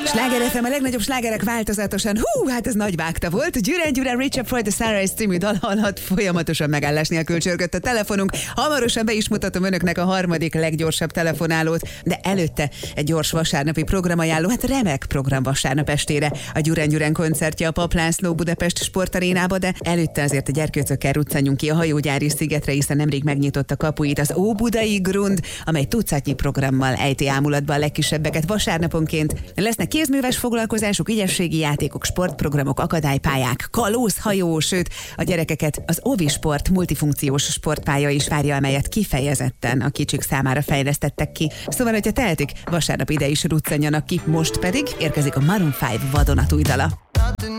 Sláger FM, a legnagyobb slágerek változatosan. Hát ez nagy vágta volt. Gyűrűn Reach Up for the Sunrise című dal alatt folyamatosan megállás nélkül csörgött a telefonunk. Hamarosan be is mutatom önöknek a harmadik leggyorsabb telefonálót, de előtte egy gyors vasárnapi programajánló, hát remek program vasárnap estére. A Gyűrűn koncertje a Papp László Budapest Sportarénába, de előtte azért a gyerkőcökkel ruccanjunk ki a hajógyári szigetre, hiszen nemrég megnyitott kapuit az Óbudai Grund, amely tucatnyi programmal ejti ámulatba a legkisebbeket vasárnaponként. Lesznek kézműves foglalkozások, ügyességi játékok, sportprogramok, akadálypályák, kalózhajó, sőt a gyerekeket az Ovi Sport multifunkciós sportpálya is várja, amelyet kifejezetten a kicsik számára fejlesztettek ki. Szóval, hogyha tehetik, vasárnap ide is ruccanjanak ki, most pedig érkezik a Maroon 5 vadonatúj dala.